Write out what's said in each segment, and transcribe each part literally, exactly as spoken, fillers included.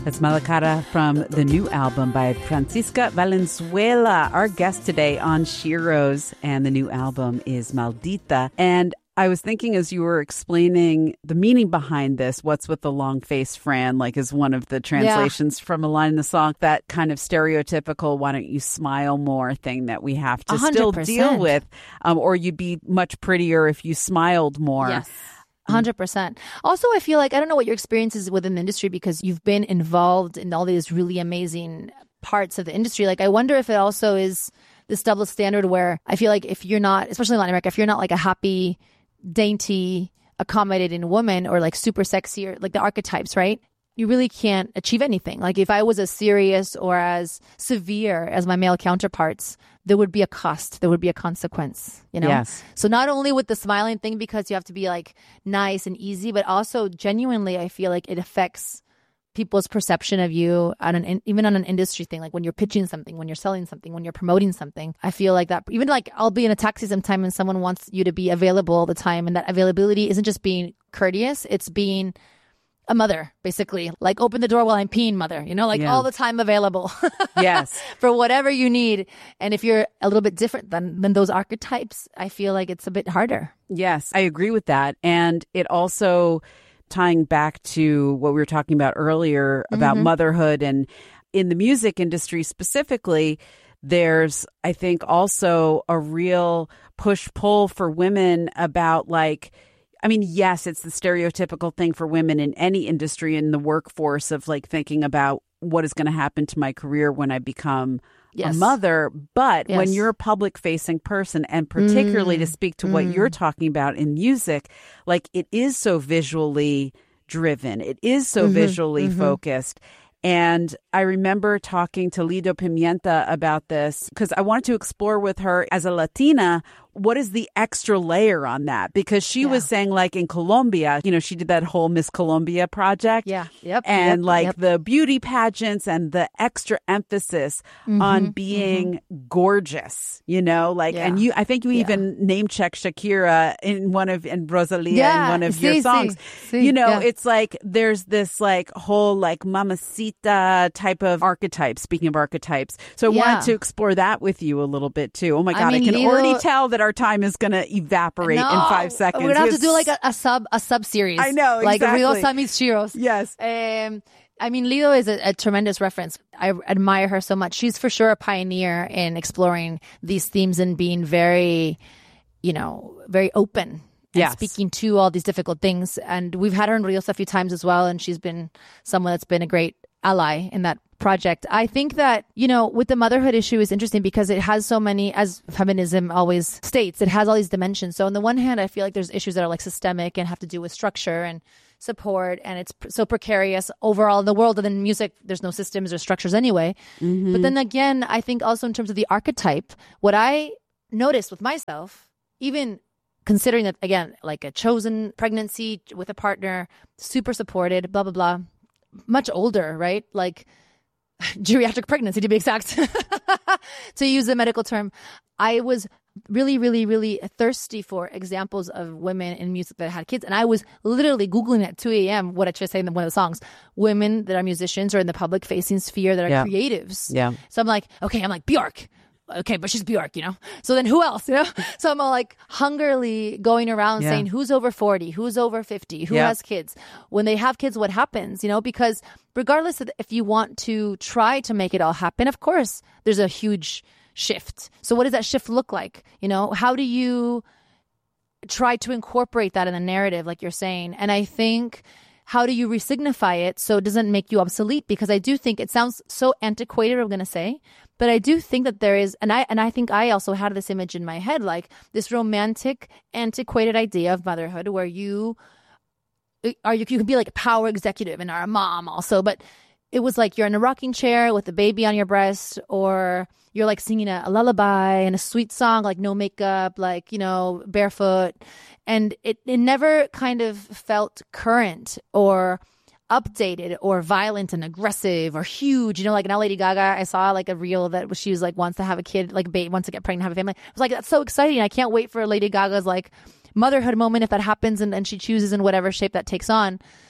That's Mala Cara from the new album by Francisca Valenzuela, our guest today on Shiros, and the new album is Maldita. And I was thinking as you were explaining the meaning behind this, what's with the long face, Fran, like is one of the translations yeah. from a line in the song, that kind of stereotypical, why don't you smile more thing that we have to one hundred percent still deal with, um, or you'd be much prettier if you smiled more. Yes. one hundred percent. Also, I feel like, I don't know what your experience is within the industry because you've been involved in all these really amazing parts of the industry. Like, I wonder if it also is this double standard where I feel like if you're not, especially in Latin America, if you're not like a happy, dainty, accommodating woman or like super sexy or like the archetypes, right? You really can't achieve anything. Like if I was as serious or as severe as my male counterparts, there would be a cost. There would be a consequence, you know? Yes. So not only with the smiling thing, because you have to be like nice and easy, but also genuinely, I feel like it affects people's perception of you on an, even on an industry thing. Like when you're pitching something, when you're selling something, when you're promoting something, I feel like that, even like I'll be in a taxi sometime and someone wants you to be available all the time. And that availability isn't just being courteous, it's being a mother, basically. Like open the door while I'm peeing, mother, you know, like yeah. all the time available. Yes. For whatever you need. And if you're a little bit different than, than those archetypes, I feel like it's a bit harder. Yes, I agree with that. And it also, tying back to what we were talking about earlier about mm-hmm. motherhood, and in the music industry specifically, there's, I think, also a real push-pull for women about like, I mean, yes, it's the stereotypical thing for women in any industry in the workforce of like thinking about what is going to happen to my career when I become yes. a mother. But yes. when you're a public facing person, and particularly mm. to speak to mm. what you're talking about in music, like it is so visually driven. It is so mm-hmm. visually mm-hmm. focused. And I remember talking to Lido Pimienta about this because I wanted to explore with her as a Latina, what is the extra layer on that? Because she yeah. was saying like in Colombia, you know, she did that whole Miss Colombia project. Yeah. Yep. And yep, like yep. the beauty pageants and the extra emphasis mm-hmm, on being mm-hmm. gorgeous, you know, like, yeah. and you, I think you yeah. even name checked Shakira in one of, and Rosalia yeah. in one of sí, your songs. Sí, sí, you know, yeah. it's like there's this like whole like mamacita type of archetype, speaking of archetypes. So I yeah. wanted to explore that with you a little bit too. Oh my God, I, mean, I can Lido... already tell that our time is going to evaporate no, in five seconds. We're going to have to do like a, a sub a sub series. I know, like exactly. Riosa meets Shiros. Yes. Um, I mean, Lido is a, a tremendous reference. I admire her so much. She's for sure a pioneer in exploring these themes and being very, you know, very open. And yes. speaking to all these difficult things. And we've had her in Rios a few times as well. And she's been someone that's been a great ally in that project. I think that, you know, with the motherhood issue is interesting because it has so many, as feminism always states, it has all these dimensions. So on the one hand, I feel like there's issues that are like systemic and have to do with structure and support, and it's so precarious overall in the world. And then in music, there's no systems or structures anyway. Mm-hmm. But then again, I think also in terms of the archetype, what I noticed with myself, even considering that, again, like a chosen pregnancy with a partner, super supported, blah, blah, blah, much older, right? Like geriatric pregnancy, to be exact, to use the medical term. I was really, really, really thirsty for examples of women in music that had kids. And I was literally Googling at two a.m. what I should say in one of the songs, women that are musicians or in the public facing sphere that are yeah. creatives. Yeah. So I'm like, okay, I'm like Bjork. Okay, but she's Bjork, you know? So then who else, you know? So I'm all like hungrily going around yeah. saying who's over forty, who's over fifty, who yeah. has kids. When they have kids, what happens, you know? Because regardless of if you want to try to make it all happen, of course, there's a huge shift. So what does that shift look like? You know, how do you try to incorporate that in the narrative, like you're saying? And I think, how do you resignify it so it doesn't make you obsolete? Because I do think it sounds so antiquated, I'm going to say, but I do think that there is, and I and I think I also had this image in my head, like this romantic, antiquated idea of motherhood where you are, you, you can be like a power executive and are a mom also, but it was like you're in a rocking chair with a baby on your breast, or you're like singing a, a lullaby and a sweet song, like no makeup, like, you know, barefoot. And it, it never kind of felt current or updated or violent and aggressive or huge. You know, like now Lady Gaga, I saw like a reel that she was like wants to have a kid, like ba- wants to get pregnant, have a family. I was like, that's so exciting. I can't wait for Lady Gaga's like motherhood moment if that happens and, and she chooses in whatever shape that takes on.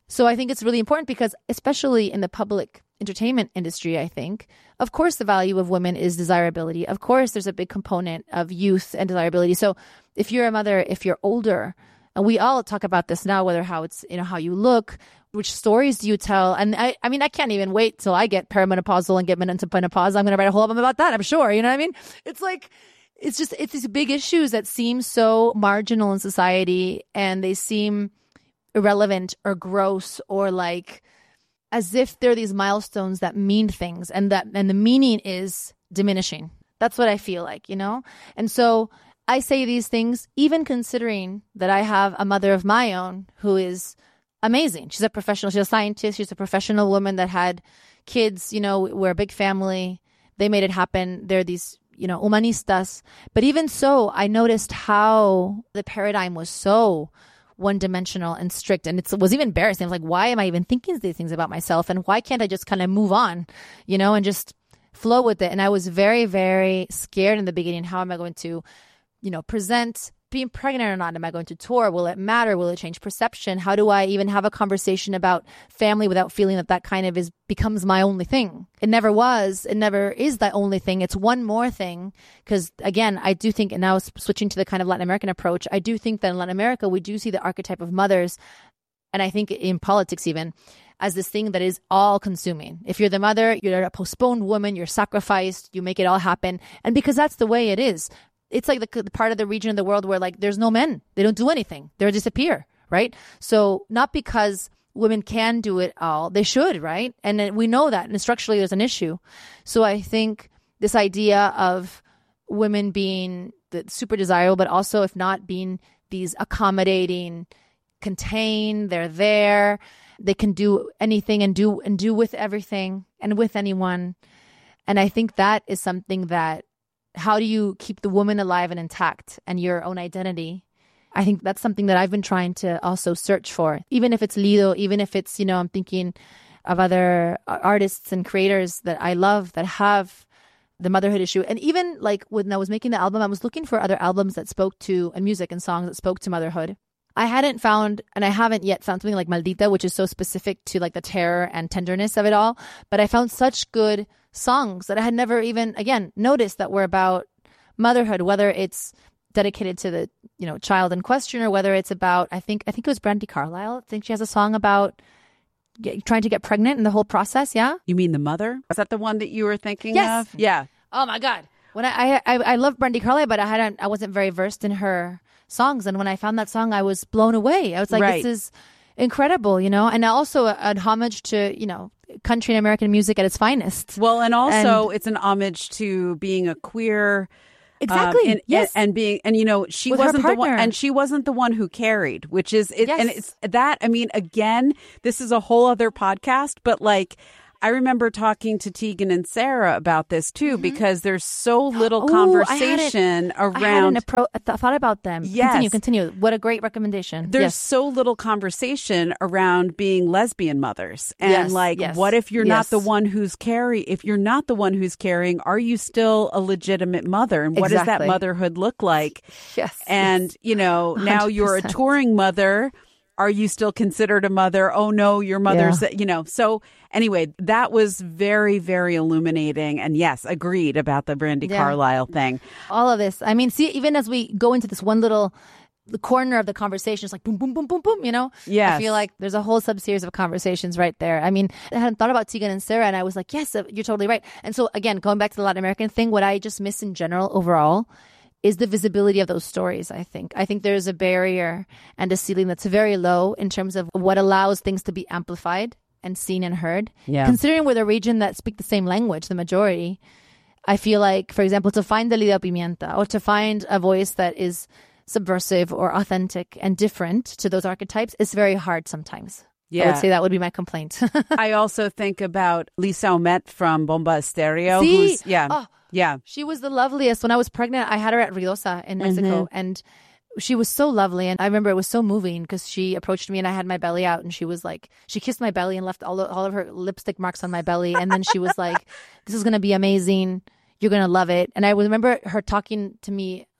So I think it's really important because especially in the public entertainment industry, I think, of course, the value of women is desirability. Of course, there's a big component of youth and desirability. So if you're a mother, if you're older, and we all talk about this now, whether how it's, you know, how you look, which stories do you tell? And I, I mean, I can't even wait till I get perimenopausal and get into menopause. I'm going to write a whole album about that, I'm sure. You know what I mean? It's like, it's just, it's these big issues that seem so marginal in society and they seem irrelevant or gross or like as if they're these milestones that mean things and that, and the meaning is diminishing. That's what I feel like, you know? And so I say these things, even considering that I have a mother of my own who is amazing. She's a professional. She's a scientist. She's a professional woman that had kids. You know, we're a big family. They made it happen. They're these, you know, humanistas. But even so, I noticed how the paradigm was so one-dimensional and strict. And it was even embarrassing. I was like, why am I even thinking these things about myself? And why can't I just kind of move on, you know, and just flow with it? And I was very, very scared in the beginning. How am I going to, you know, present being pregnant or not? Am I going to tour? Will it matter? Will it change perception? How do I even have a conversation about family without feeling that that kind of is becomes my only thing? It never was. It never is the only thing. It's one more thing. Because again, I do think, and now switching to the kind of Latin American approach, I do think that in Latin America, we do see the archetype of mothers. And I think in politics even, as this thing that is all consuming. If you're the mother, you're a postponed woman, you're sacrificed, you make it all happen. And because that's the way it is. It's like the, the part of the region of the world where like there's no men. They don't do anything. They disappear, right? So not because women can do it all. They should, right? And we know that. And structurally, there's an issue. So I think this idea of women being the super desirable, but also if not being these accommodating, contained, they're there. They can do anything and do and do with everything and with anyone. And I think that is something that how do you keep the woman alive and intact and your own identity? I think that's something that I've been trying to also search for, even if it's Lido, even if it's, you know, I'm thinking of other artists and creators that I love that have the motherhood issue. And even like when I was making the album, I was looking for other albums that spoke to, and music and songs that spoke to motherhood. I hadn't found, and I haven't yet found something like Maldita, which is so specific to like the terror and tenderness of it all. But I found such good songs that I had never even, again, noticed that were about motherhood, whether it's dedicated to the, you know, child in question or whether it's about, I think, I think it was Brandi Carlile. I think she has a song about get, trying to get pregnant and the whole process. Yeah. You mean The Mother? Is that the one that you were thinking yes. of? Yeah. Oh my God. When I, I, I love Brandi Carlile, but I hadn't, I wasn't very versed in her songs. And when I found that song, I was blown away. I was like, right. This is incredible, you know, and also a, a homage to, you know, country and American music at its finest. Well, and also and, it's an homage to being a queer. Exactly. Um, and, yes. And, and being, and you know, she With wasn't the one, and she wasn't the one who carried, which is, it, yes. and it's that, I mean, again, this is a whole other podcast, but like, I remember talking to Tegan and Sarah about this too, mm-hmm. because there's so little Ooh, conversation I around. I hadn't appro- th- thought about them. Yes. Continue, continue. What a great recommendation. There's yes. so little conversation around being lesbian mothers. And yes, like, yes, what if you're yes. not the one who's carrying, if you're not the one who's carrying, are you still a legitimate mother? And what exactly. does that motherhood look like? Yes. And, yes. you know, now one hundred percent. You're a touring mother. Are you still considered a mother? Oh, no, your mother's, yeah. you know. So anyway, that was very, very illuminating. And yes, agreed about the Brandi yeah. Carlile thing. All of this. I mean, see, even as we go into this one little the corner of the conversation, it's like boom, boom, boom, boom, boom, you know? Yes. I feel like there's a whole sub-series of conversations right there. I mean, I hadn't thought about Tegan and Sarah, and I was like, yes, you're totally right. And so again, going back to the Latin American thing, what I just miss in general overall is the visibility of those stories, I think. I think there's a barrier and a ceiling that's very low in terms of what allows things to be amplified and seen and heard. Yeah. Considering we're the region that speak the same language, the majority, I feel like, for example, to find the Lido Pimienta or to find a voice that is subversive or authentic and different to those archetypes is very hard sometimes. Yeah. I would say that would be my complaint. I also think about Lisa Omet from Bomba Estéreo. See? Who's, yeah. Oh. Yeah. She was the loveliest. When I was pregnant, I had her at Ruidosa in Mexico. Mm-hmm. And she was so lovely. And I remember it was so moving because she approached me and I had my belly out. And she was like, she kissed my belly and left all of, all of her lipstick marks on my belly. And then she was like, this is going to be amazing. You're going to love it. And I remember her talking to me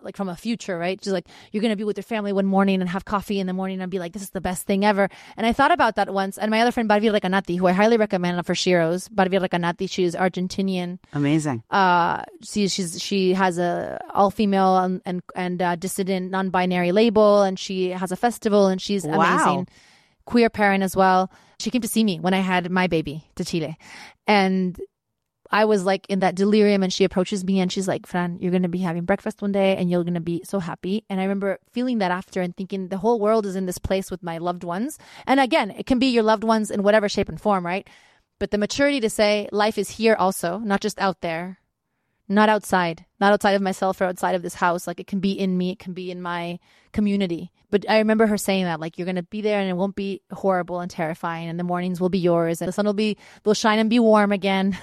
like from a future, right? She's like, you're going to be with your family one morning and have coffee in the morning and be like, this is the best thing ever. And I thought about that once. And my other friend, Barbie Recanati, who I highly recommend for Shiros, Barbie Recanati, she's Argentinian. Amazing. Uh, she, she's, she has a all-female and, and, and uh, dissident non-binary label, and she has a festival, and she's wow. amazing. Queer parent as well. She came to see me when I had my baby to Chile. And I was like in that delirium, and she approaches me and she's like, Fran, you're going to be having breakfast one day and you're going to be so happy. And I remember feeling that after and thinking the whole world is in this place with my loved ones. And again, it can be your loved ones in whatever shape and form, right? But the maturity to say life is here also, not just out there, not outside, not outside of myself or outside of this house. Like it can be in me, it can be in my community. But I remember her saying that, like, you're going to be there and it won't be horrible and terrifying, and the mornings will be yours and the sun will be, will shine and be warm again,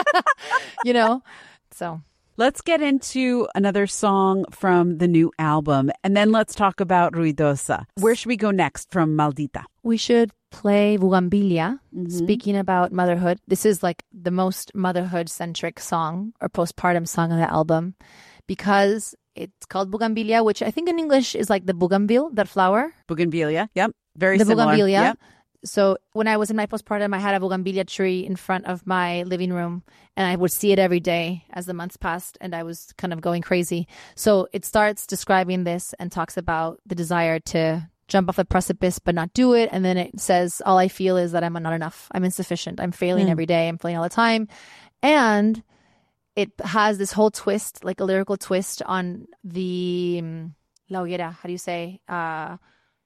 you know? So let's get into another song from the new album, and then let's talk about Ruidosa. Where should we go next from Maldita? We should play Bugambilia, mm-hmm. speaking about motherhood. This is like the most motherhood-centric song or postpartum song on the album because it's called Bugambilia, which I think in English is like the bougainville, that flower. Bougainvillea, yep. Very the similar. The bougainvillea. Yep. So when I was in my postpartum, I had a bougainvillea tree in front of my living room, and I would see it every day as the months passed, and I was kind of going crazy. So it starts describing this and talks about the desire to jump off a precipice but not do it. And then it says, all I feel is that I'm not enough. I'm insufficient. I'm failing mm. every day. I'm failing all the time. And it has this whole twist, like a lyrical twist on the um, La Hoguera. How do you say? Uh,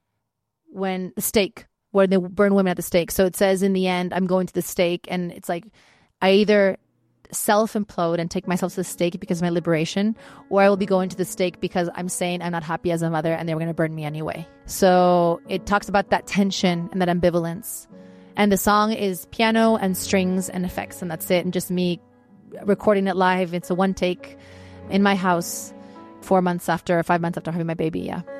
when the stake, where they burn women at the stake. So it says in the end, I'm going to the stake. And it's like, I either self-implode and take myself to the stake because of my liberation, or I will be going to the stake because I'm saying I'm not happy as a mother and they were going to burn me anyway. So it talks about that tension and that ambivalence. And the song is piano and strings and effects, and that's it. And just me recording it live. It's a one take in my house four months after, or five months after having my baby. Yeah.